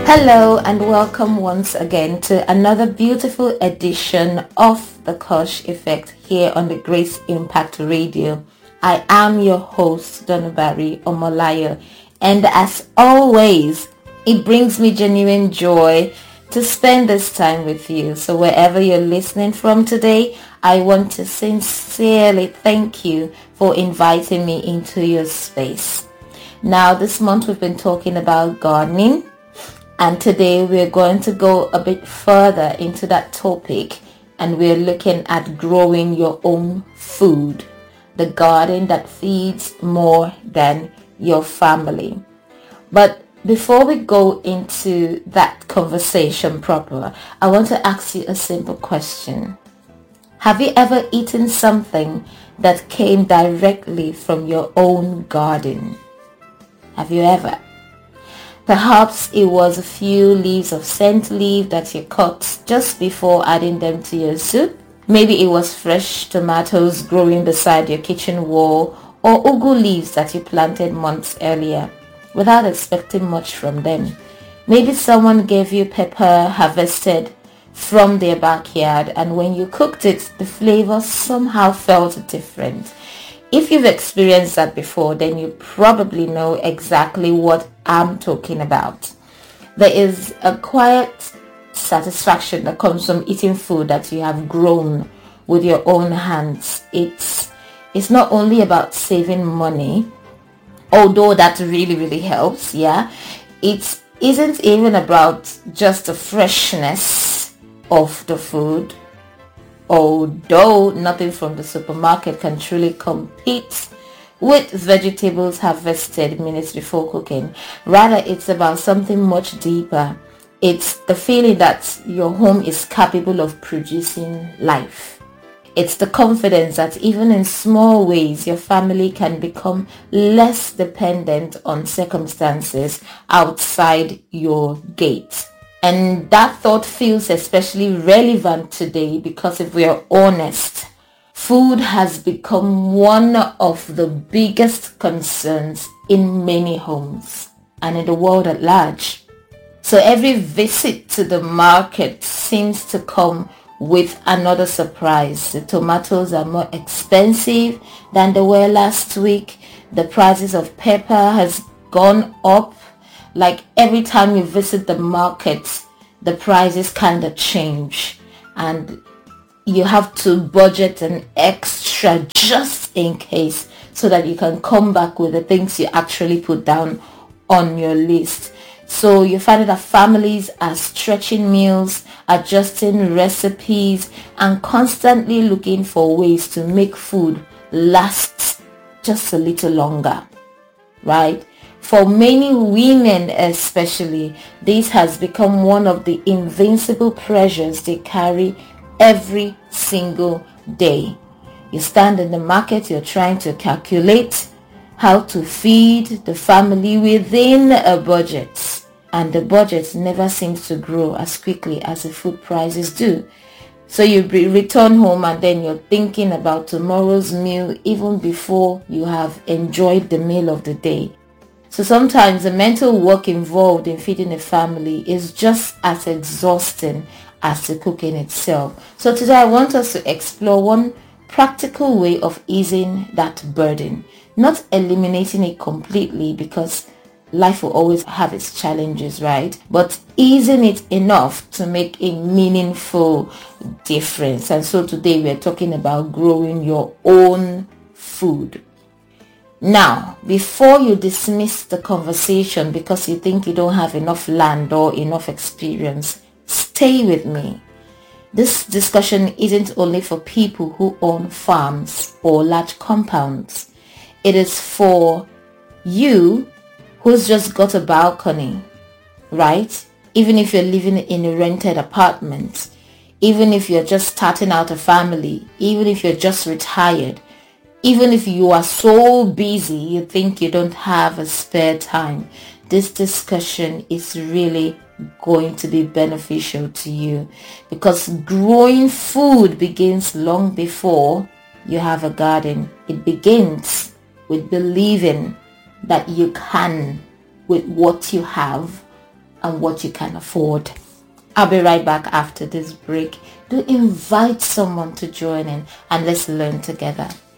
Hello and welcome once again to another beautiful edition of the Kosh Effect here on the Grace Impact Radio. I am your host, Donubari Omolayo, and as always, it brings me genuine joy to spend this time with you. So wherever you're listening from today, I want to sincerely thank you for inviting me into your space. Now, this month we've been talking about gardening. And today we're going to go a bit further into that topic, and we're looking at growing your own food, the garden that feeds more than your family. But before we go into that conversation proper, I want to ask you a simple question. Have you ever eaten something that came directly from your own garden? Have you ever? Perhaps it was a few leaves of scent leaf that you cut just before adding them to your soup. Maybe it was fresh tomatoes growing beside your kitchen wall, or ugu leaves that you planted months earlier without expecting much from them. Maybe someone gave you pepper harvested from their backyard, and when you cooked it, the flavor somehow felt different. If you've experienced that before, then you probably know exactly what I'm talking about. There is a quiet satisfaction that comes from eating food that you have grown with your own hands. It's not only about saving money, although that really helps, yeah. It isn't even about just the freshness of the food, although nothing from the supermarket can truly compete with vegetables harvested minutes before cooking. Rather, it's about something much deeper. It's the feeling that your home is capable of producing life. It's the confidence that even in small ways, your family can become less dependent on circumstances outside your gate. And that thought feels especially relevant today because if we are honest, food has become one of the biggest concerns in many homes and in the world at large. So every visit to the market seems to come with another surprise. The tomatoes are more expensive than they were last week. The prices of pepper has gone up. Like every time you visit the market, the prices kind of change, and you have to budget an extra just in case so that you can come back with the things you actually put down on your list. So you find that families are stretching meals, adjusting recipes, and constantly looking for ways to make food last just a little longer, right? For many women especially, this has become one of the invincible pressures they carry every single day. You stand in the market, you're trying to calculate how to feed the family within a budget. And the budget never seems to grow as quickly as the food prices do. So you return home and then you're thinking about tomorrow's meal even before you have enjoyed the meal of the day. So sometimes the mental work involved in feeding a family is just as exhausting as the cooking itself. So today I want us to explore one practical way of easing that burden, not eliminating it completely because life will always have its challenges, right? But easing it enough to make a meaningful difference. And so today we're talking about growing your own food. Now, before you dismiss the conversation because you think you don't have enough land or enough experience, stay with me. This discussion isn't only for people who own farms or large compounds. It is for you who's just got a balcony, right? Even if you're living in a rented apartment, even if you're just starting out a family, even if you're just retired, even if you are so busy you think you don't have a spare time, this discussion is really going to be beneficial to you because growing food begins long before you have a garden. It begins with believing that you can, with what you have, and what you can afford. I'll be right back after this break. Do invite someone to join in and let's learn together.